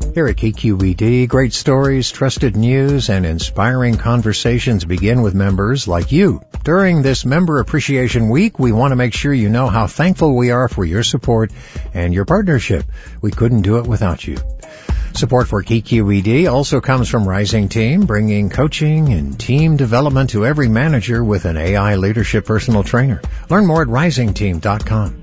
Here at KQED, great stories, trusted news, and inspiring conversations begin with members like you. During this Member Appreciation Week, we want to make sure you know how thankful we are for your support and your partnership. We couldn't do it without you. Support for KQED also comes from Rising Team, bringing coaching and team development to every manager with an AI leadership personal trainer. Learn more at risingteam.com.